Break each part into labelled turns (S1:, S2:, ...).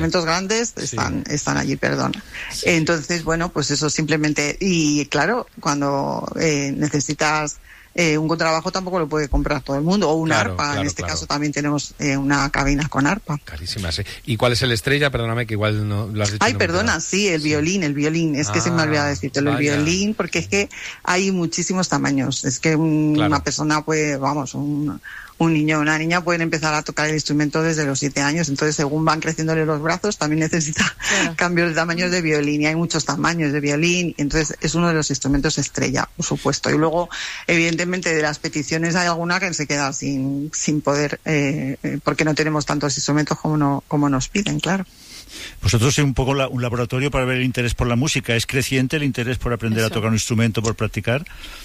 S1: instrumentos grandes están allí, perdón. Sí. Entonces, bueno, pues eso simplemente, y claro, cuando necesitas un contrabajo tampoco lo puede comprar todo el mundo, o un arpa, en este caso también tenemos una cabina con arpa.
S2: Carísima, sí. ¿Y cuál es el estrella? Perdóname que igual no lo has dicho.
S1: Ay, perdona, sí, el violín, es que se me olvidaba decírtelo, el violín, porque es que hay muchísimos tamaños, es que una persona puede, un niño o una niña pueden empezar a tocar el instrumento desde los 7 años, entonces según van creciéndole los brazos también necesita cambios de tamaños de violín, y hay muchos tamaños de violín, entonces es uno de los instrumentos estrella, por supuesto. Y luego, evidentemente, de las peticiones hay alguna que se queda sin poder, porque no tenemos tantos instrumentos como nos piden, claro.
S3: Vosotros sois un poco un laboratorio para ver el interés por la música. ¿Es creciente el interés por aprender a tocar un instrumento, por practicar?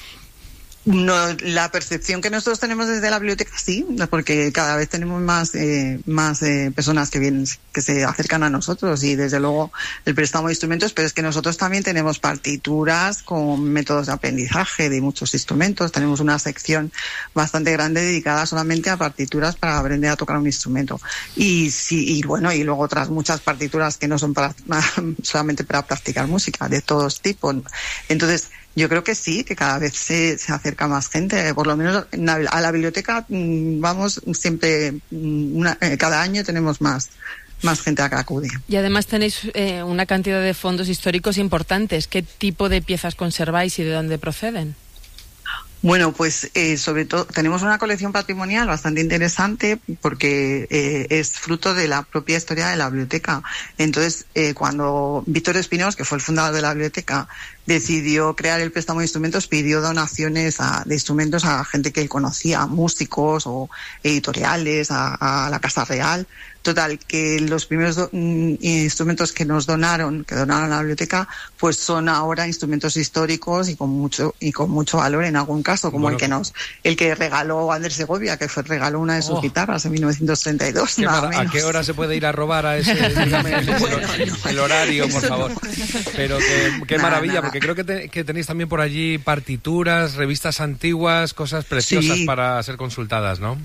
S1: No, la percepción que nosotros tenemos desde la biblioteca sí, porque cada vez tenemos más personas que vienen, que se acercan a nosotros, y desde luego el préstamo de instrumentos, pero es que nosotros también tenemos partituras con métodos de aprendizaje de muchos instrumentos. Tenemos una sección bastante grande dedicada solamente a partituras para aprender a tocar un instrumento. Y luego otras muchas partituras que no son solamente para practicar música, de todos tipos. Entonces, yo creo que sí, que cada vez se acerca más gente. Por lo menos a la biblioteca vamos siempre, cada año tenemos más gente a que acude.
S4: Y además tenéis una cantidad de fondos históricos importantes. ¿Qué tipo de piezas conserváis y de dónde proceden?
S1: Bueno, pues sobre todo tenemos una colección patrimonial bastante interesante porque es fruto de la propia historia de la biblioteca. Entonces, cuando Víctor Espinós, que fue el fundador de la biblioteca, decidió crear el préstamo de instrumentos, pidió donaciones de instrumentos a gente que él conocía, a músicos o editoriales, a la Casa Real. Total, que los primeros instrumentos que donaron a la biblioteca, pues son ahora instrumentos históricos y con mucho valor en algún caso, como el que regaló Ander Segovia, que regaló una de sus guitarras en 1932.
S2: ¿A qué hora se puede ir a robar a ese? Dígame el horario, por favor. Pero qué maravilla, porque creo que tenéis también por allí partituras, revistas antiguas, cosas preciosas para ser consultadas, ¿no?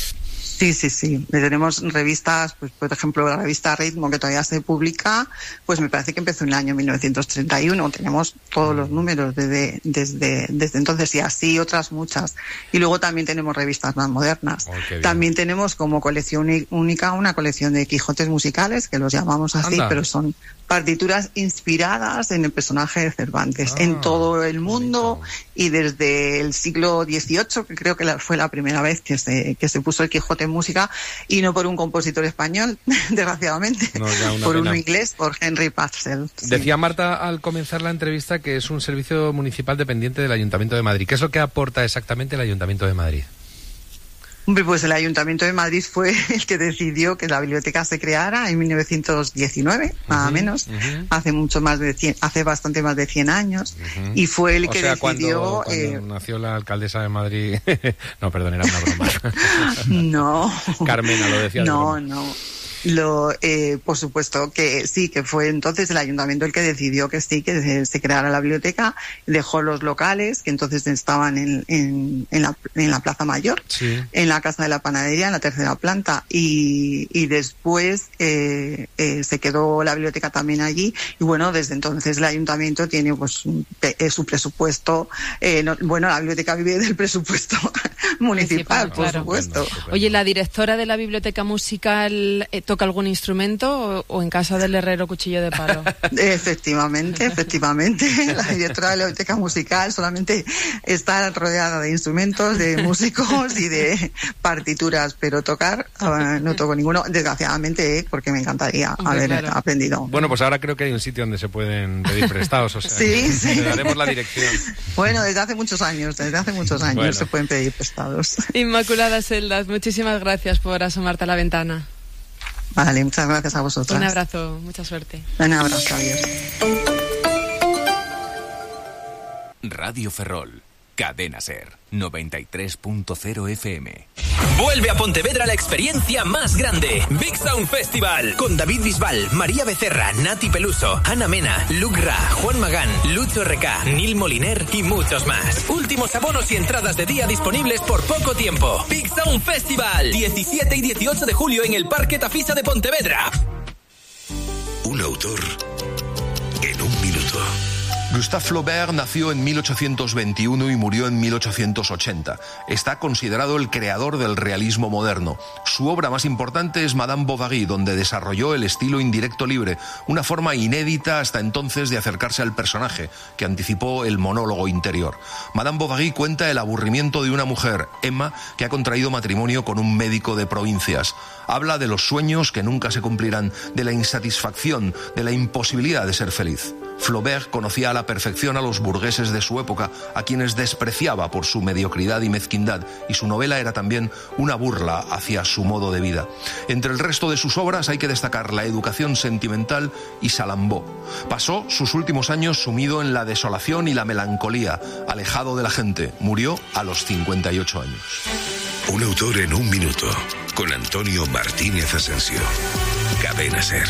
S1: Sí. Tenemos revistas, pues por ejemplo la revista Ritmo, que todavía se publica, pues me parece que empezó en el año 1931. Tenemos todos los números desde entonces, y así otras muchas. Y luego también tenemos revistas más modernas. También tenemos como colección única una colección de Quijotes musicales, que los llamamos así, pero son partituras inspiradas en el personaje de Cervantes, en todo el mundo, bonito. Y desde el siglo XVIII, que creo que fue la primera vez que se puso el Quijote en música, y no por un compositor español, desgraciadamente, por uno inglés, por Henry Purcell.
S2: Sí. Decía Marta al comenzar la entrevista que es un servicio municipal dependiente del Ayuntamiento de Madrid. ¿Qué es lo que aporta exactamente el Ayuntamiento de Madrid?
S1: Hombre, pues el Ayuntamiento de Madrid fue el que decidió que la biblioteca se creara en 1919, nada menos, hace bastante más de 100 años, y fue el que decidió...
S2: Cuando nació la alcaldesa de Madrid... No, perdón, era una broma.
S1: No.
S2: Carmena lo decía.
S1: No. Por supuesto que sí, que fue entonces el ayuntamiento el que decidió que sí, que se creara la biblioteca, dejó los locales que entonces estaban en la Plaza Mayor, en la Casa de la Panadería, en la tercera planta, y después se quedó la biblioteca también allí, y bueno, desde entonces el ayuntamiento tiene pues su presupuesto, la biblioteca vive del presupuesto municipal, por supuesto.
S4: Oye, ¿la directora de la biblioteca musical toca algún instrumento o en casa del herrero cuchillo de palo?
S1: Efectivamente. La directora de la biblioteca musical solamente está rodeada de instrumentos, de músicos y de partituras, pero tocar no toco ninguno, desgraciadamente, porque me encantaría haber aprendido.
S2: Bueno, pues ahora creo que hay un sitio donde se pueden pedir prestados, o sea, le daremos la dirección.
S1: Bueno, desde hace muchos años se pueden pedir prestados.
S4: Inmaculada Seldas, muchísimas gracias por asomarte a la ventana.
S1: Vale, muchas gracias a vosotros.
S4: Un abrazo, mucha suerte.
S1: Un abrazo, adiós.
S5: Radio Ferrol, Cadena Ser, 93.0 FM.
S6: Vuelve a Pontevedra la experiencia más grande. Big Sound Festival. Con David Bisbal, María Becerra, Nati Peluso, Ana Mena, Luke Ra, Juan Magán, Lucho RK, Nil Moliner y muchos más. Últimos abonos y entradas de día disponibles por poco tiempo. Big Sound Festival. 17 y 18 de julio en el Parque Tafisa de Pontevedra.
S7: Un autor en un minuto.
S8: Gustave Flaubert nació en 1821 y murió en 1880. Está considerado el creador del realismo moderno. Su obra más importante es Madame Bovary, donde desarrolló el estilo indirecto libre, una forma inédita hasta entonces de acercarse al personaje, que anticipó el monólogo interior. Madame Bovary cuenta el aburrimiento de una mujer, Emma, que ha contraído matrimonio con un médico de provincias. Habla de los sueños que nunca se cumplirán, de la insatisfacción, de la imposibilidad de ser feliz. Flaubert conocía a la perfección a los burgueses de su época, a quienes despreciaba por su mediocridad y mezquindad, y su novela era también una burla hacia su modo de vida. Entre el resto de sus obras hay que destacar La educación sentimental y Salambó. Pasó sus últimos años sumido en la desolación y la melancolía, alejado de la gente. Murió a los 58 años.
S7: Un autor en un minuto, con Antonio Martínez Asensio. Cadena SER.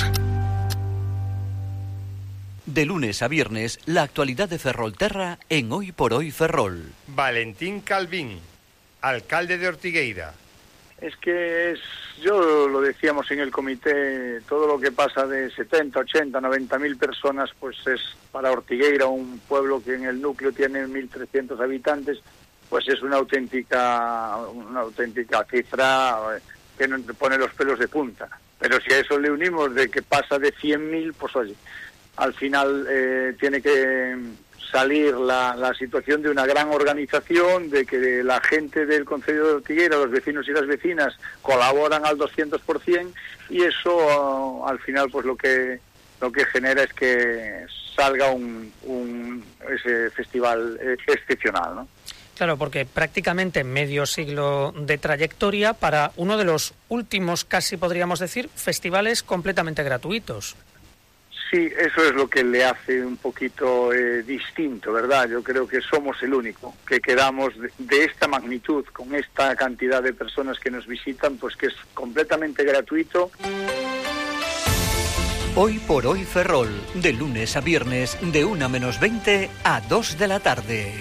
S9: De lunes a viernes, la actualidad de Ferrolterra en Hoy por Hoy Ferrol.
S10: Valentín Calvín, alcalde de Ortigueira.
S11: Es que yo lo decíamos en el comité, todo lo que pasa de 70, 80, 90.000 personas, pues es para Ortigueira, un pueblo que en el núcleo tiene 1.300 habitantes, pues es una auténtica cifra que nos pone los pelos de punta. Pero si a eso le unimos de que pasa de 100.000, pues oye, al final tiene que salir la situación de una gran organización, de que la gente del concello de Ortigueira, los vecinos y las vecinas, colaboran al 200%, y eso al final pues lo que genera es que salga ese festival excepcional, ¿no?
S12: Claro, porque prácticamente medio siglo de trayectoria para uno de los últimos, casi podríamos decir, festivales completamente gratuitos.
S11: Sí, eso es lo que le hace un poquito distinto, ¿verdad? Yo creo que somos el único que quedamos de esta magnitud, con esta cantidad de personas que nos visitan, pues que es completamente gratuito.
S9: Hoy por Hoy Ferrol, de lunes a viernes, de 1:20 a 2 de la tarde.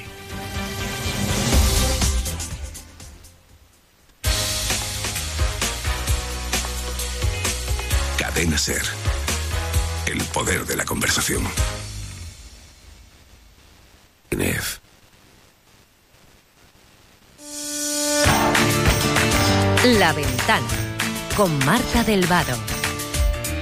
S7: Cadena SER. El poder de la conversación. NEF.
S13: La Ventana, con Marta del Vado.